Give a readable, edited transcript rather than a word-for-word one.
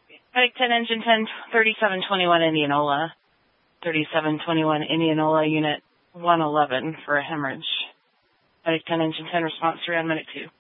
Medic 10, Engine 10, 3721 Indianola. 3721 Indianola, Unit 111 for a hemorrhage. Medic 10, Engine 10, response to Medic 2.